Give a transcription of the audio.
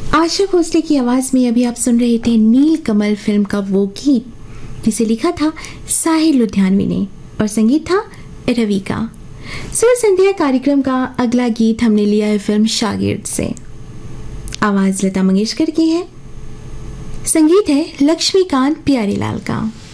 आशा भोसले की आवाज में अभी आप सुन रहे थे नील कमल फिल्म का वो गीत जिसे लिखा था साहिर लुधियानवी ने और संगीत था रवि का। सुर संध्या कार्यक्रम का अगला गीत हमने लिया है फिल्म शागिर्द से। आवाज लता मंगेशकर की है, संगीत है लक्ष्मीकांत प्यारेलाल का।